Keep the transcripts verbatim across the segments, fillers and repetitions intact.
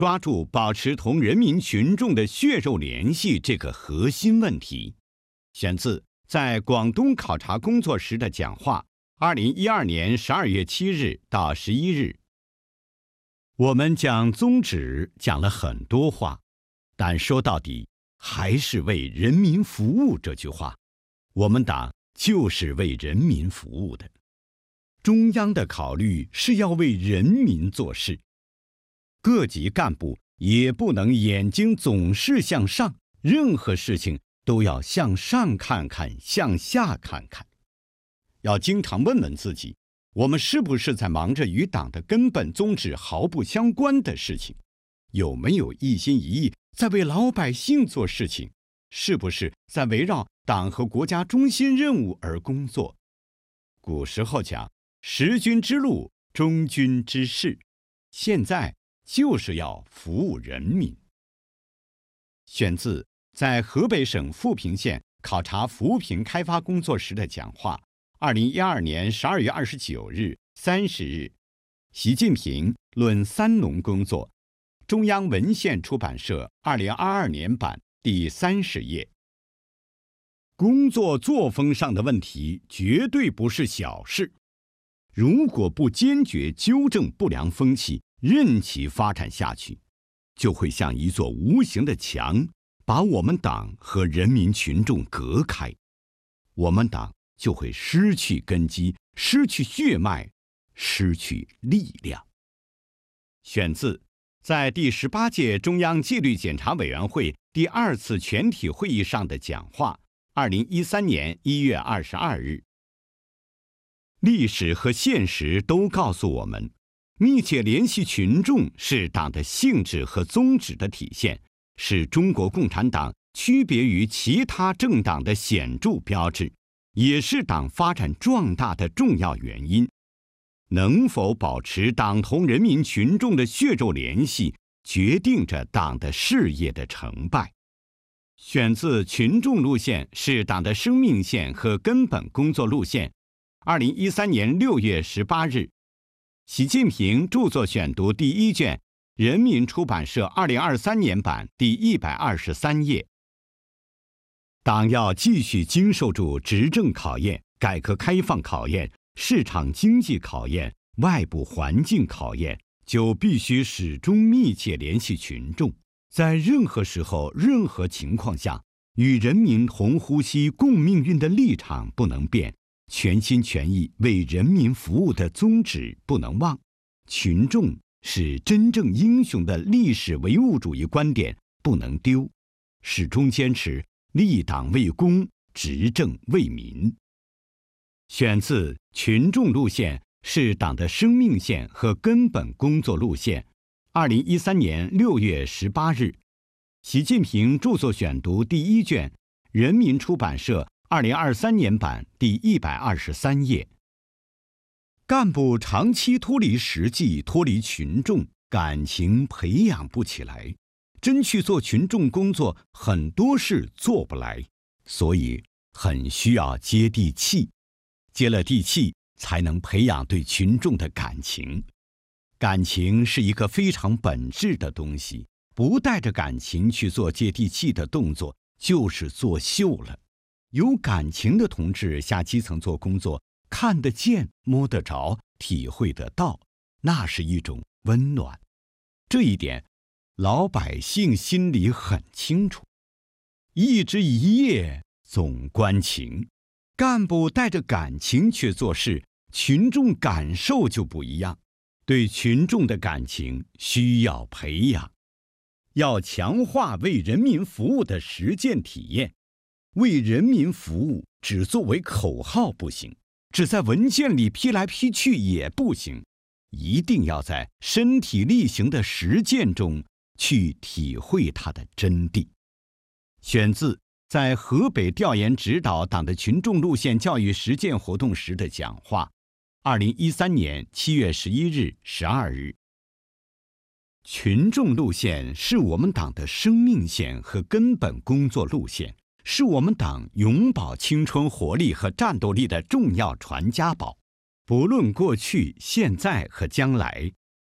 抓住保持同人民群众的血肉联系这个核心问题。选自在广东考察工作时的讲话，二零一二年十二月七日到十一日。我们讲宗旨讲了很多话，但说到底还是为人民服务这句话。我们党就是为人民服务的，中央的考虑是要为人民做事，各级干部也不能眼睛总是向上，任何事情都要向上看看，向下看看。要经常问问自己，我们是不是在忙着与党的根本宗旨毫不相关的事情？有没有一心一意在为老百姓做事情？是不是在围绕党和国家中心任务而工作？古时候讲识君之路，忠君之事，现在就是要服务人民。选自在河北省富平县考察扶贫开发工作时的讲话，二零一二年十二月二十九日、三十日。习近平论三农工作，中央文献出版社二零二二年版第三十页。工作作风上的问题绝对不是小事，如果不坚决纠正不良风气，任其发展下去，就会像一座无形的墙，把我们党和人民群众隔开，我们党就会失去根基，失去血脉，失去力量。选自在第十八届中央纪律检查委员会第二次全体会议上的讲话，二零一三年一月二十二日。历史和现实都告诉我们，密切联系群众是党的性质和宗旨的体现，是中国共产党区别于其他政党的显著标志，也是党发展壮大的重要原因。能否保持党同人民群众的血肉联系，决定着党的事业的成败。选自群众路线是党的生命线和根本工作路线，二零一三年六月十八日。习近平著作选读第一卷，人民出版社二零二三年版第一百二十三页。党要继续经受住执政考验、改革开放考验、市场经济考验、外部环境考验，就必须始终密切联系群众，在任何时候、任何情况下，与人民同呼吸共命运的立场不能变，全心全意为人民服务的宗旨不能忘，群众是真正英雄的历史唯物主义观点不能丢，始终坚持立党为公，执政为民。选自群众路线是党的生命线和根本工作路线，二零一三年六月十八日。习近平著作选读第一卷，人民出版社二零二三年版第一百二十三页。干部长期脱离实际，脱离群众，感情培养不起来，真去做群众工作，很多事做不来，所以很需要接地气。接了地气，才能培养对群众的感情。感情是一个非常本质的东西，不带着感情去做接地气的动作，就是作秀了。有感情的同志下基层做工作，看得见、摸得着、体会得到，那是一种温暖。这一点，老百姓心里很清楚。一枝一叶总关情，干部带着感情去做事，群众感受就不一样。对群众的感情需要培养，要强化为人民服务的实践体验。为人民服务只作为口号不行，只在文件里批来批去也不行，一定要在身体力行的实践中去体会它的真谛。选自在河北调研指导党的群众路线教育实践活动时的讲话，二零一三年七月十一日、十二日。群众路线是我们党的生命线和根本工作路线，是我们党永葆青春活力和战斗力的重要传家宝。不论过去、现在和将来，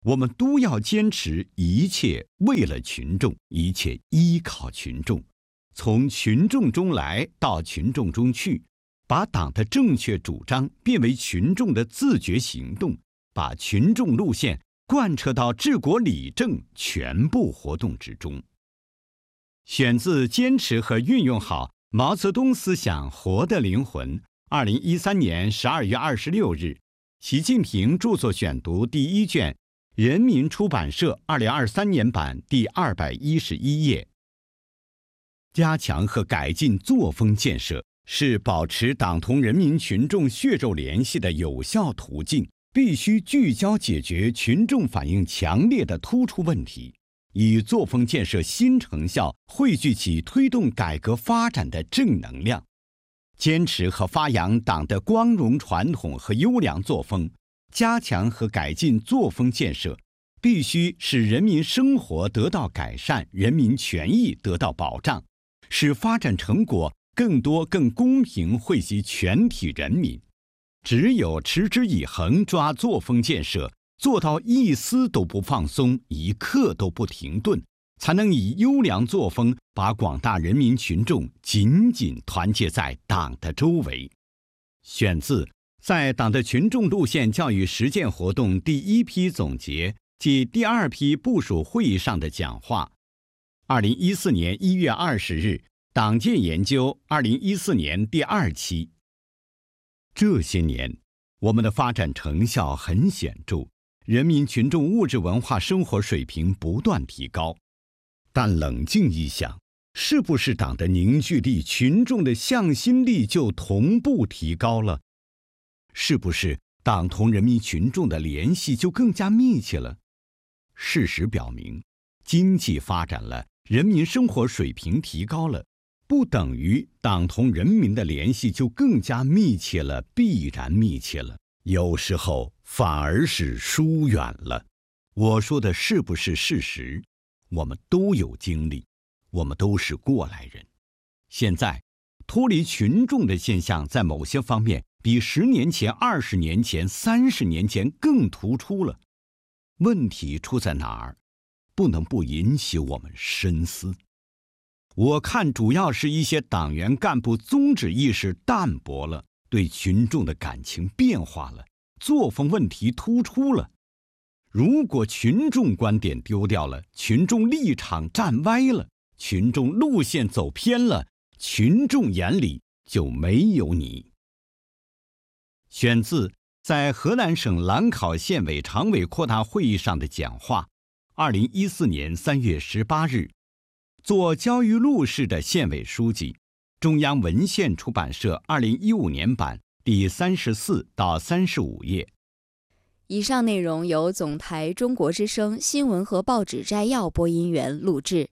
我们都要坚持一切为了群众，一切依靠群众，从群众中来到群众中去，把党的正确主张变为群众的自觉行动，把群众路线贯彻到治国理政全部活动之中。选自《坚持和运用好毛泽东思想活的灵魂》，二零一三年十二月二十六日，习近平著作选读第一卷，人民出版社二零二三年版第二百一十一页。加强和改进作风建设是保持党同人民群众血肉联系的有效途径，必须聚焦解决群众反映强烈的突出问题，以作风建设新成效汇聚起推动改革发展的正能量，坚持和发扬党的光荣传统和优良作风。加强和改进作风建设，必须使人民生活得到改善，人民权益得到保障，使发展成果更多更公平惠及全体人民。只有持之以恒抓作风建设，做到一丝都不放松，一刻都不停顿，才能以优良作风把广大人民群众紧紧团结在党的周围。选自在党的群众路线教育实践活动第一批总结及第二批部署会议上的讲话。二零一四年一月二十日，党建研究二零一四年第二期。这些年，我们的发展成效很显著，人民群众物质文化生活水平不断提高。但冷静一想，是不是党的凝聚力、群众的向心力就同步提高了？是不是党同人民群众的联系就更加密切了？事实表明，经济发展了，人民生活水平提高了，不等于党同人民的联系就更加密切了，必然密切了。有时候反而是疏远了。我说的是不是事实？我们都有经历，我们都是过来人。现在脱离群众的现象在某些方面比十年前、二十年前、三十年前更突出了。问题出在哪儿？不能不引起我们深思。我看主要是一些党员干部宗旨意识淡薄了，对群众的感情变化了，作风问题突出了。如果群众观点丢掉了，群众立场站歪了，群众路线走偏了，群众眼里就没有你。选自在河南省兰考县委常委扩大会议上的讲话，二零一四年三月十八日，做焦裕禄市的县委书记，中央文献出版社二零一五年版第三十四到三十五页。 以上内容由总台中国之声新闻和报纸摘要播音员录制。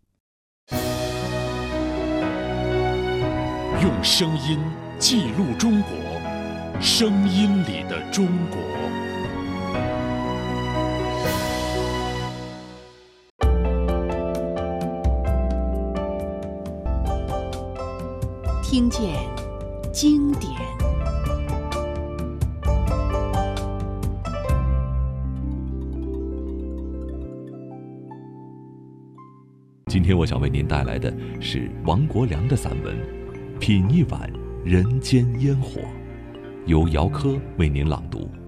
用声音记录中国，声音里的中国。 听见经典。 今天我想为您带来的是王国良的散文《品一碗人间烟火》，由姚科为您朗读。